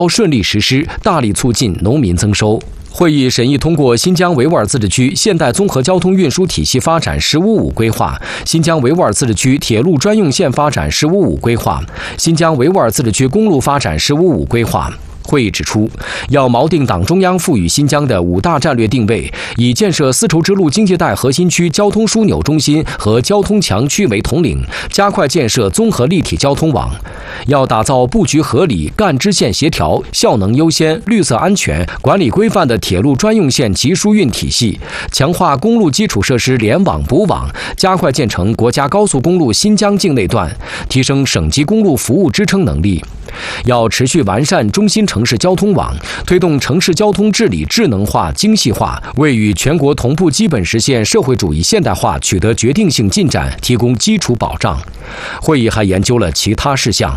顺利实施，大力促进农民增收。会议审议通过新疆维吾尔自治区现代综合交通运输体系发展“十五五”规划、新疆维吾尔自治区铁路专用线发展“十五五”规划、新疆维吾尔自治区公路发展“十五五”规划。会议指出，要锚定党中央赋予新疆的5大战略定位，以建设丝绸之路经济带核心区交通枢纽中心和交通强区为统领，加快建设综合立体交通网。要打造布局合理、干支线协调、效能优先、绿色安全、管理规范的铁路专用线集疏运体系，强化公路基础设施联网补网，加快建成国家高速公路新疆境内段，提升省级公路服务支撑能力。要持续完善中心城市交通网，推动城市交通治理智能化、精细化，为与全国同步基本实现社会主义现代化取得决定性进展提供基础保障。会议还研究了其他事项。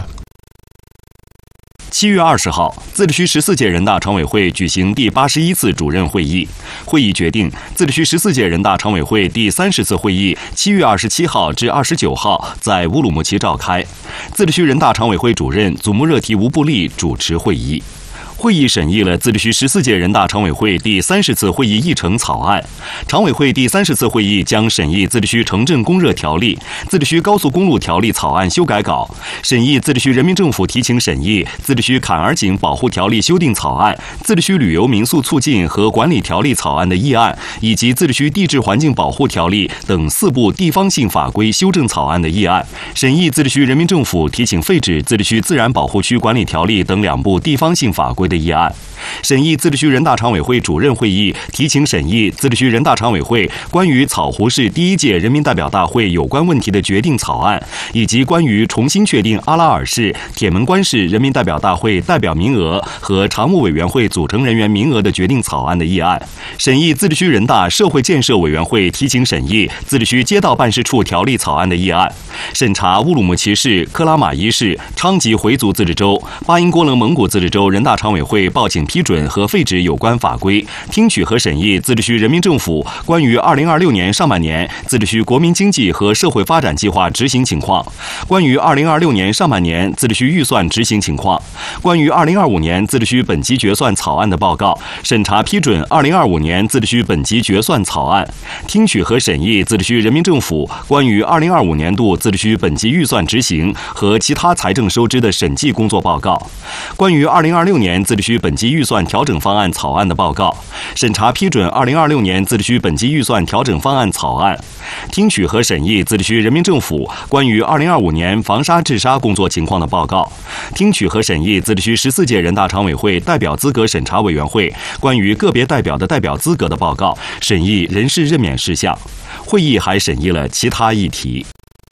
7月20号，自治区14届人大常委会举行第81次主任会议。会议决定，自治区14届人大常委会第30次会议7月27号至29号在乌鲁木齐召开。自治区人大常委会主任祖木热提吴布利主持会议。会议审议了自治区14届人大常委会第30次会议议程草案。常委会第30次会议将审议自治区城镇供热条例、自治区高速公路条例草案修改稿，审议自治区人民政府提请审议自治区坎儿井保护条例修订草案、自治区旅游民宿促进和管理条例草案的议案，以及自治区地质环境保护条例等4部地方性法规修正草案的议案，审议自治区人民政府提请废止自治区自然保护区管理条例等2部地方性法规的议案，审议自治区人大常委会主任会议提请审议自治区人大常委会关于草湖市第1届人民代表大会有关问题的决定草案，以及关于重新确定阿拉尔市、铁门关市人民代表大会代表名额和常务委员会组成人员名额的决定草案的议案，审议自治区人大社会建设委员会提请审议自治区街道办事处条例草案的议案，审查乌鲁木齐市、克拉玛依市、昌吉回族自治州、巴音郭楞蒙古自治州人大常委会报请批准和废止有关法规，听取和审议自治区人民政府关于2026年上半年自治区国民经济和社会发展计划执行情况，关于2026年上半年自治区预算执行情况，关于2025年自治区本级决算草案的报告，审查批准2025年自治区本级决算草案，听取和审议自治区人民政府关于2025年度自治区本级预算执行和其他财政收支的审计工作报告，关于2026年自治区本级预算调整方案草案的报告，审查批准2026年自治区本级预算调整方案草案，听取和审议自治区人民政府关于2025年防沙治沙工作情况的报告，听取和审议自治区14届人大常委会代表资格审查委员会关于个别代表的代表资格的报告，审议人事任免事项。会议还审议了其他议题。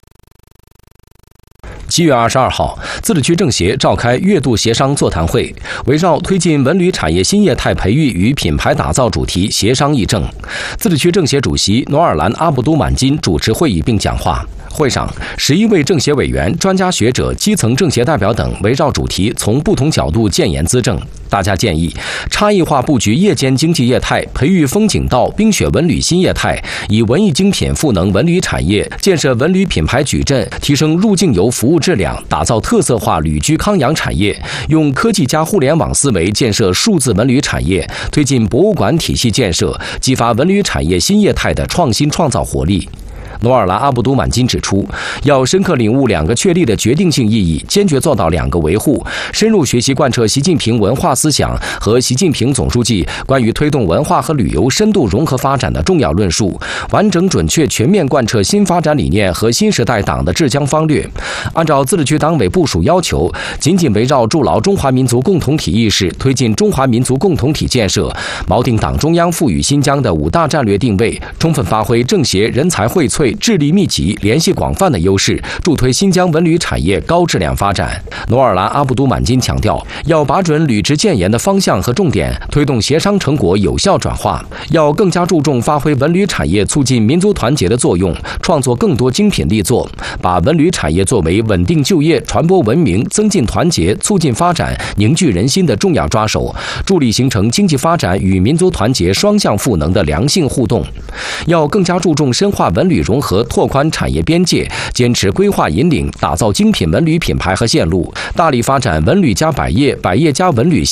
7月22号，自治区政协召开月度协商座谈会，围绕推进文旅产业新业态培育与品牌打造主题协商议政。自治区政协主席努尔兰·阿卜都满金主持会议并讲话。会上，11位政协委员、专家学者、基层政协代表等围绕主题从不同角度建言资政。大家建议差异化布局夜间经济业态，培育风景道、冰雪文旅新业态，以文艺精品赋能文旅产业，建设文旅品牌矩阵，提升入境游服务质量，打造特色化旅居康养产业，用科技加互联网思维建设数字文旅产业，推进博物馆体系建设，激发文旅产业新业态的创新创造活力。努尔兰·阿卜都满金指出，要深刻领悟2个确立的决定性意义，坚决做到2个维护，深入学习贯彻习近平文化思想和习近平总书记关于推动文化和旅游深度融合发展的重要论述，完整准确全面贯彻新发展理念和新时代党的治疆方略，按照自治区党委部署要求，紧紧围绕筑牢中华民族共同体意识，推进中华民族共同体建设，锚定党中央赋予新疆的5大战略定位，充分发挥政协人才荟萃、智力密集、联系广泛的优势，助推新疆文旅产业高质量发展。努尔兰·阿卜都满金强调，要把准履职建言的方向和重点，推动协商成果有效转化，要更加注重发挥文旅产业促进民族团结的作用，创作更多精品力作，把文旅产业作为稳定就业、传播文明、增进团结、促进发展、凝聚人心的重要抓手，助力形成经济发展与民族团结双向赋能的良性互动。要更加注重深化文旅融融合，拓宽产业边界，坚持规划引领，打造精品文旅品牌和线路，大力发展文旅加百业、百业加文旅